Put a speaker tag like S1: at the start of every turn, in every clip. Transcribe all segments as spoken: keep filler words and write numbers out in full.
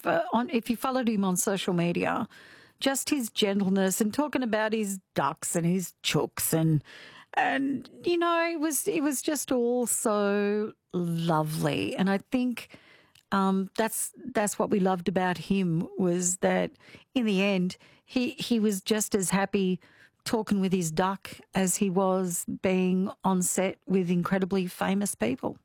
S1: uh, on if you followed him on social media, just his gentleness and talking about his ducks and his chooks and and you know it was it was just all so lovely. And I think um, that's that's what we loved about him, was that in the end he he was just as happy talking with his duck as he was being on set with incredibly famous people.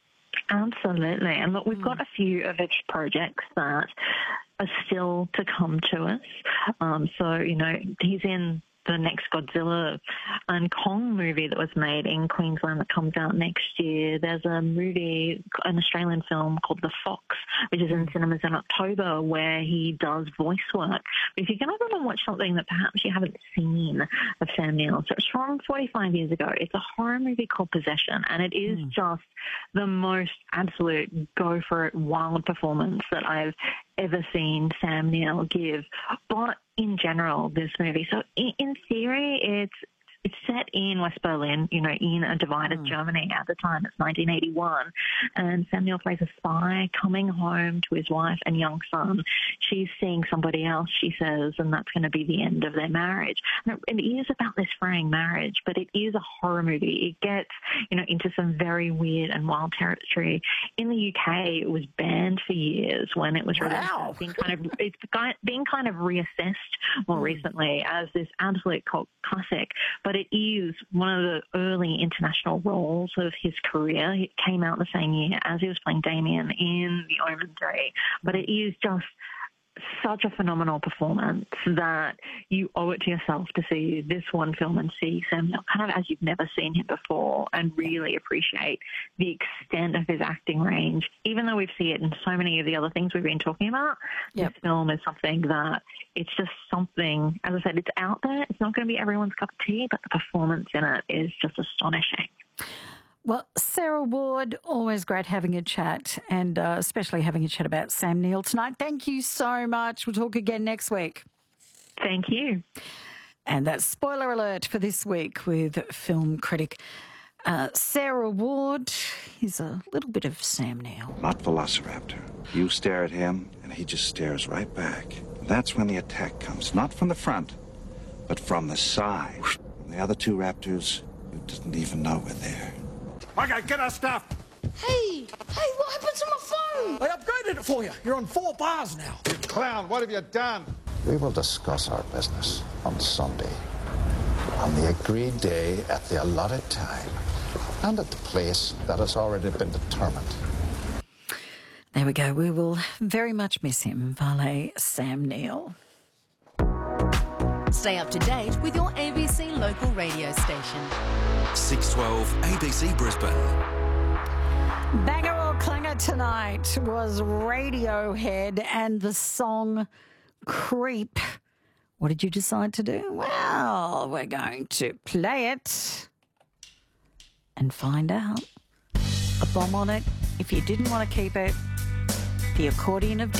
S2: Absolutely. And look, we've
S1: Mm.
S2: got a few of his projects that are still to come to us. Um, so, you know, he's in the next Godzilla and Kong movie that was made in Queensland that comes out next year. There's a movie, an Australian film called The Fox, which is in cinemas in October, where he does voice work. But if you're going to go and watch something that perhaps you haven't seen of Sam Neill, so it's from forty-five years ago. It's a horror movie called Possession, and it is mm. just the most absolute go-for-it wild performance that I've ever seen Sam Neill give. But in general, this movie, so in, in theory, it's it's set in West Berlin, you know, in a divided mm. Germany at the time. It's nineteen eighty-one. And Sam Neill plays a spy coming home to his wife and young son. She's seeing somebody else, she says, and that's going to be the end of their marriage. And it, it is about this fraying marriage, but it is a horror movie. It gets, you know, into some very weird and wild territory. In the U K, it was banned for years when it was released.
S1: Wow.
S2: It's been kind of, it's been kind of reassessed more mm. recently as this absolute cult classic. But it is one of the early international roles of his career. It came out the same year as he was playing Damien in The Omen three. But it is just such a phenomenal performance that you owe it to yourself to see this one film and see Sam Neill kind of as you've never seen him before and really appreciate the extent of his acting range. Even though we've seen it in so many of the other things we've been talking about, yep. this film is something that it's just something, as I said, it's out there. It's not going to be everyone's cup of tea, but the performance in it is just astonishing.
S1: Well, Sarah Ward, always great having a chat, and uh, especially having a chat about Sam Neill tonight. Thank you so much. We'll talk again next week.
S2: Thank you.
S1: And that's spoiler alert for this week with film critic uh, Sarah Ward. Here's a little bit of Sam Neill.
S3: Not Velociraptor. You stare at him, and he just stares right back. That's when the attack comes, not from the front, but from the side. And the other two raptors, you didn't even know were there.
S4: Okay, get our stuff.
S5: Hey, hey, what happened to my phone?
S4: I upgraded it for you. You're on four bars now. You clown, what have you done?
S6: We will discuss our business on Sunday, on the agreed day, at the allotted time, and at the place that has already been determined.
S1: There we go. We will very much miss him, Valet Sam Neill.
S7: Stay up to date with your A B C local radio station.
S8: six twelve A B C Brisbane.
S1: Banger or clanger tonight was Radiohead and the song Creep. What did you decide to do? Well, we're going to play it and find out. A bomb on it if you didn't want to keep it. The Accordion of Death.